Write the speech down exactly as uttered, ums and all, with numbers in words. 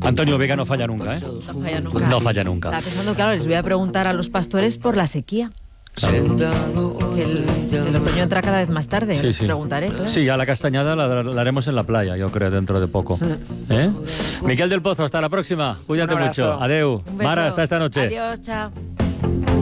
Antonio Vega no falla nunca, ¿eh? No falla nunca. No falla nunca. Estaba pensando, claro, les voy a preguntar a los pastores por la sequía. Claro. Que el, el otoño entra cada vez más tarde, Sí, les sí. preguntaré. Claro. Sí, ya la castañada la, la haremos en la playa, yo creo, dentro de poco. ¿Eh? Miquel del Pozo, hasta la próxima. Cuídate Un abrazo. mucho. Adeu. Un beso. Mara, hasta esta noche. Adiós, chao.